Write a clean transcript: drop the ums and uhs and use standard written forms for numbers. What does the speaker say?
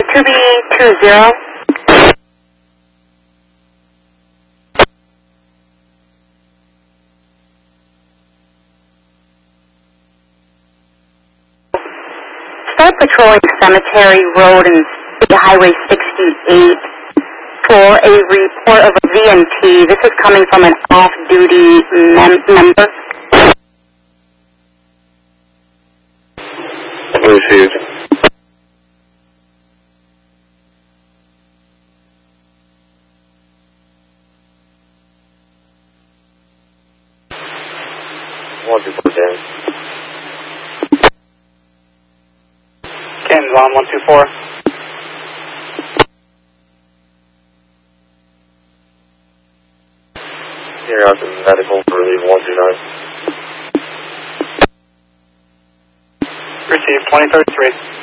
2B20. Start patrolling Cemetery Road and Highway 68 for a report of a VNT. This is coming from an off-duty member. Received. One, two, four, ten. Ken's on 124. Here out to medical for relief 129. Received 2033.